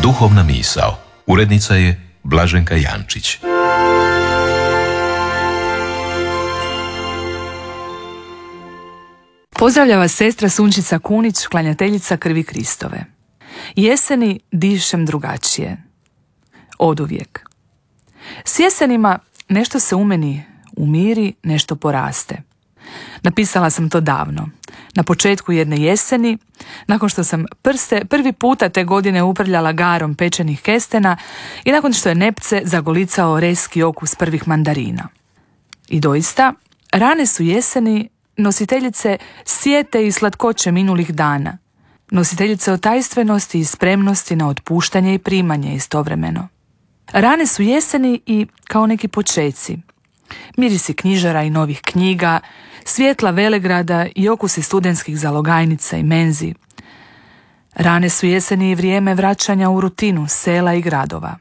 Duhovna misao. Urednica je Blaženka Jančić. Pozdravlja vas sestra Sunčica Kunić, klanjateljica krvi Kristove. Jeseni dišem drugačije. Oduvijek. S jesenima nešto se u meni umiri, nešto poraste. Napisala sam to davno, na početku jedne jeseni, nakon što sam prste prvi puta te godine uprljala garom pečenih kestena i nakon što je nepce zagolicao reski okus prvih mandarina. I doista, rane su jeseni nositeljice sjete i slatkoće minulih dana, nositeljice otajstvenosti i spremnosti na otpuštanje i primanje istovremeno. Rane su jeseni i kao neki počeci, mirisi knjižara i novih knjiga, svjetla velegrada i okusi studentskih zalogajnica i menzi. Rane su jeseni i vrijeme vraćanja u rutinu sela i gradova.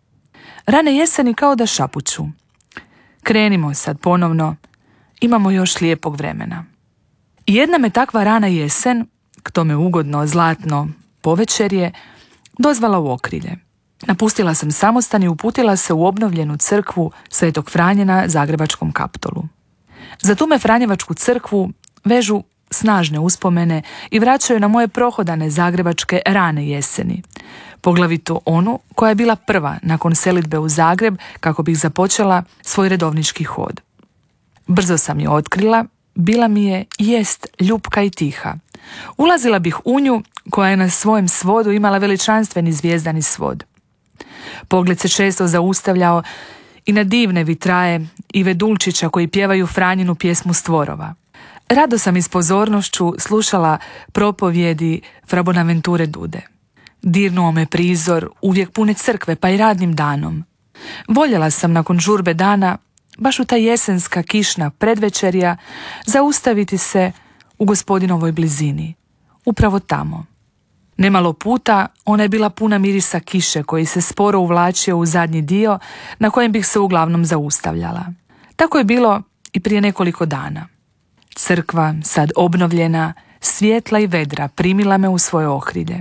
Rane jeseni kao da šapuću. Krenimo sad ponovno, imamo još lijepog vremena. I jedna me takva rana jesen, k tome ugodno, zlatno povečerje, dozvala u okrilje. Napustila sam samostan i uputila se u obnovljenu crkvu Svetog Franje na Zagrebačkom Kaptolu. Za tu me Franjevačku crkvu vežu snažne uspomene i vraćaju na moje prohodane zagrebačke rane jeseni, poglavito onu koja je bila prva nakon selidbe u Zagreb kako bih započela svoj redovnički hod. Brzo sam je otkrila, bila mi je jest ljupka i tiha. Ulazila bih u nju koja je na svojem svodu imala veličanstveni zvijezdani svod. Pogled se često zaustavljao i na divne vitraje i vedulčića koji pjevaju Franjinu pjesmu Stvorova. Rado sam i s pozornošću slušala propovjedi fra Bonaventure Dude. Dirnuo me prizor uvijek pune crkve pa i radnim danom. Voljela sam nakon žurbe dana, baš u ta jesenska kišna predvečerja, zaustaviti se u Gospodinovoj blizini, upravo tamo. Nemalo puta ona je bila puna mirisa kiše koji se sporo uvlačio u zadnji dio na kojem bih se uglavnom zaustavljala. Tako je bilo i prije nekoliko dana. Crkva, sad obnovljena, svijetla i vedra, primila me u svoje okrilje.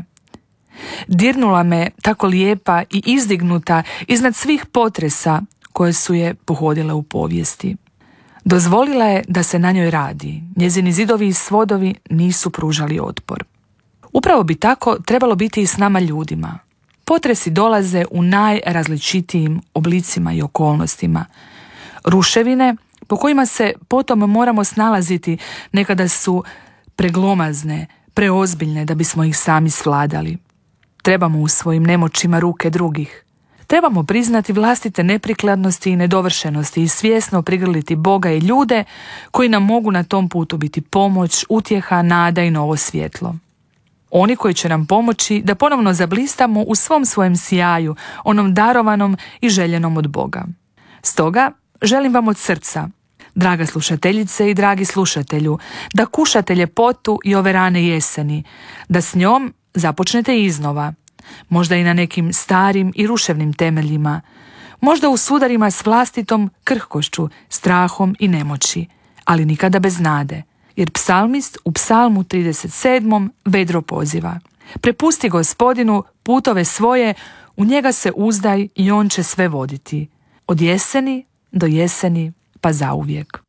Dirnula me tako lijepa i izdignuta iznad svih potresa koje su je pohodile u povijesti. Dozvolila je da se na njoj radi, njezini zidovi i svodovi nisu pružali otpor. Upravo bi tako trebalo biti i s nama ljudima. Potresi dolaze u najrazličitijim oblicima i okolnostima. Ruševine po kojima se potom moramo snalaziti nekada su preglomazne, preozbiljne da bismo ih sami svladali. Trebamo u svojim nemoćima ruke drugih. Trebamo priznati vlastite neprikladnosti i nedovršenosti i svjesno prigrliti Boga i ljude koji nam mogu na tom putu biti pomoć, utjeha, nada i novo svjetlo. Oni koji će nam pomoći da ponovno zablistamo u svom svojem sjaju, onom darovanom i željenom od Boga. Stoga želim vam od srca, draga slušateljice i dragi slušatelju, da kušate ljepotu i ove rane jeseni, da s njom započnete iznova, možda i na nekim starim i ruševnim temeljima, možda u sudarima s vlastitom krhkošću, strahom i nemoći, ali nikada bez nade. Jer psalmist u psalmu 37. vedro poziva: prepusti Gospodinu putove svoje, u njega se uzdaj i on će sve voditi. Od jeseni do jeseni pa zauvijek.